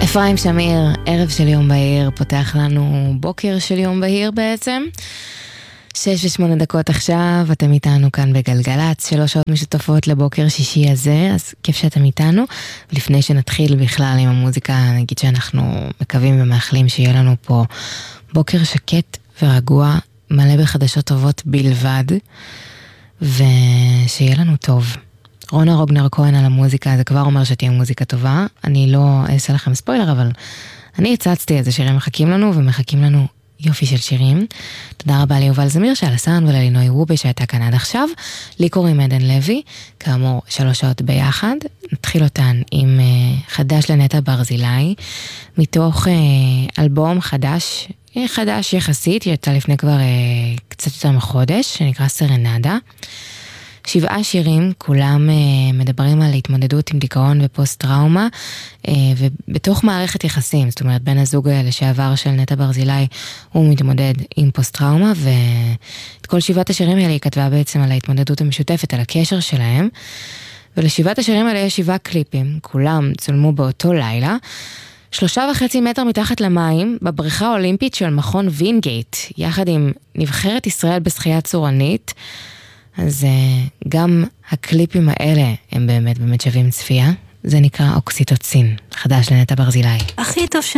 אפרים שמיר, ערב של יום בהיר, פותח לנו בוקר של יום בהיר בעצם. 6:08 עכשיו, אתם איתנו כאן בגלגלץ, 3 שעות משותפות לבוקר שישי הזה, אז כיף שאתם איתנו. ולפני שנתחיל בכלל עם המוזיקה, נגיד שאנחנו מקווים ומאחלים שיהיה לנו פה בוקר שקט ורגוע, מלא בחדשות טובות בלבד, ושיהיה לנו טוב. רונה רוגנר כהן על המוזיקה, זה כבר אומר שתהיה מוזיקה טובה. אני לא אעשה לכם ספוילר, אבל אני הצצתי איזה שירים מחכים לנו, ומחכים לנו יופי של שירים. תודה רבה ליובל זמיר שעל הסאונד וללינוי רובי שהייתה כאן עד עכשיו. לי קוראים עדן לוי, כאמור 3 שעות ביחד. נתחיל אותן עם חדש לנטע ברזילי, מתוך אלבום חדש יחסית, יצא לפני כבר קצת יותר מחודש, שנקרא סרנדה. 7 שירים, כולם מדברים על התמודדות עם דיכאון ופוסט טראומה, ובתוך מערכת יחסים, זאת אומרת, בין הזוג לשעבר של נטע ברזילי, הוא מתמודד עם פוסט טראומה, ואת כל 7 השירים האלה היא כתבה בעצם על ההתמודדות המשותפת, על הקשר שלהם, ול7 השירים האלה יש 7 קליפים, כולם צולמו באותו לילה, 3.5 מטר מתחת למים, בבריכה האולימפית של מכון וינגייט, יחד עם נבחרת ישראל בשחייה צורנית, אז גם הקליפים האלה הם באמת שווים צפייה. זה נקרא אוקסיטוצין, חדש לנטע ברזילי. הכי טוב